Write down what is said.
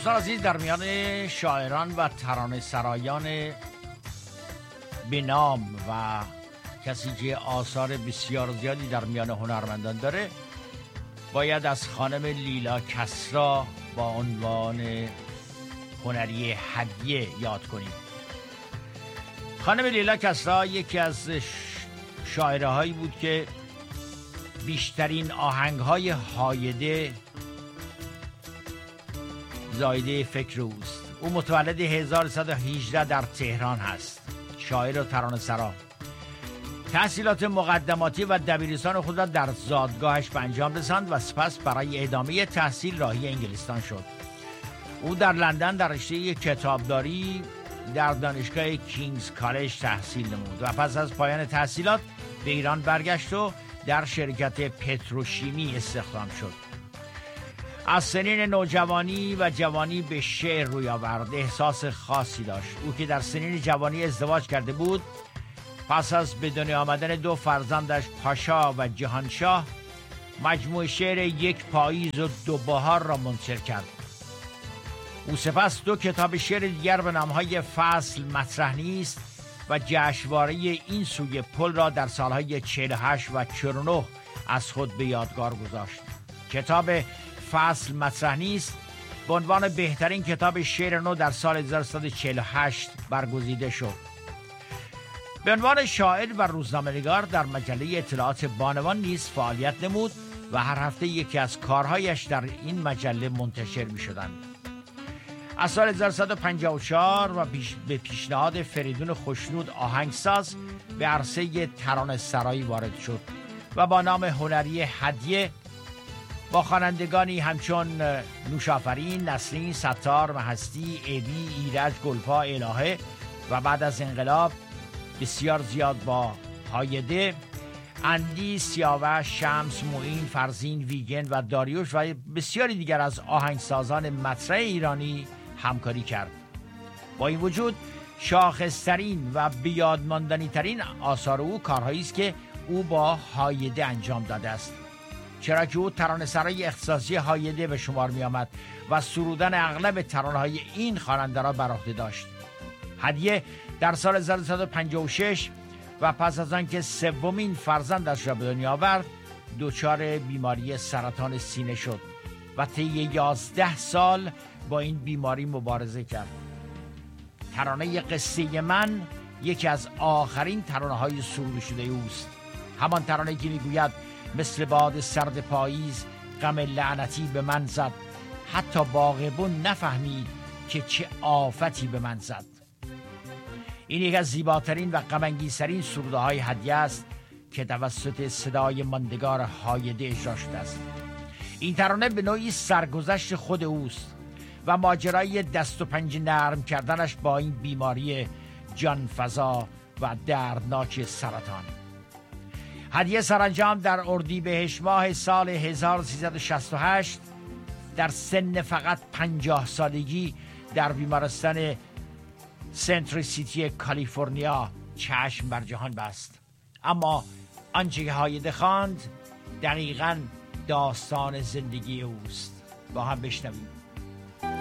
دوستان عزیز، در میان شاعران و ترانه سرایان به نام و کسی که آثار بسیار زیادی در میان هنرمندان داره، باید از خانم لیلا کسری با عنوان هنری هدیه یاد کنیم. خانم لیلا کسری یکی از شاعره هایی بود که بیشترین آهنگ های هایده زایده فکر اوست. او متولد 1118 در تهران هست، شاعر و ترانه سرا. تحصیلات مقدماتی و دبیرستان خود را در زادگاهش به انجام رساند و سپس برای ادامه تحصیل راهی انگلستان شد. او در لندن در رشته کتابداری در دانشگاه کینگز کالج تحصیل نمود و پس از پایان تحصیلات به ایران برگشت و در شرکت پتروشیمی استخدام شد. از سنین نوجوانی و جوانی به شعر روی آورد، احساس خاصی داشت. او که در سنین جوانی ازدواج کرده بود، پس از به دنیا آمدن دو فرزندش پاشا و جهانشاه، مجموع شعر یک پاییز و دو بهار را منتشر کرد. او سپس دو کتاب شعر دیگر به نامهای فصل مطرح نیست و جشنواره این سوی پل را در سالهای 48 و 49 از خود به یادگار گذاشت. کتاب فصل مطرح نیست به عنوان بهترین کتاب شعر نو در سال 1348 برگزیده شد. به عنوان شاعر و روزنامه‌نگار در مجله اطلاعات بانوان نیز فعالیت نمود و هر هفته یکی از کارهایش در این مجله منتشر می شدند. از سال 1154 و به پیشنهاد فریدون خوشنود آهنگساز به عرصه ترانه سرایی وارد شد و با نام هنری هدیه با خوانندگانی همچون نوشافرین، نسرین، ستار، مهستی، ابی، ایرج، گلپا، الهه و بعد از انقلاب بسیار زیاد با هایده، اندی، سیاوش، شمس، معین، فرزین، ویگن و داریوش و بسیاری دیگر از آهنگسازان مطرح ایرانی همکاری کرد. با این وجود شاخصترین و بیادماندنی ترین آثار او کارهایی است که او با هایده انجام داده است، چرا که او ترانه سرای اختصاصی هایده به شمار می آمد و سرودن اغلب ترانه های این خواننده را بر عهده داشت. هدیه در سال 1956 و پس از آنکه سومین فرزندش را به دنیا آورد، دچار بیماری سرطان سینه شد و طی 11 سال با این بیماری مبارزه کرد. ترانه قصه من یکی از آخرین ترانه های سروده شده اوست. همان ترانه که میگوید مثل باد سرد پاییز غم لعنتی به من زد، حتی باغبون نفهمید که چه آفتی به من زد. این یک از زیباترین و غم‌انگیزترین سروده های هدیه است که توسط صدای ماندگار هایده اجرا شده است. این ترانه به نوعی سرگذشت خود اوست و ماجرای دست و پنجه نرم کردنش با این بیماری جانفزا و دردناک سرطان. هدیه سرانجام در اردیبهشت ماه سال 1368 در سن فقط 50 سالگی در بیمارستان سنتری سیتی کالیفرنیا چشم بر جهان بست. اما آنچه که هایده خواند دقیقاً داستان زندگی اوست. با هم بشنویم.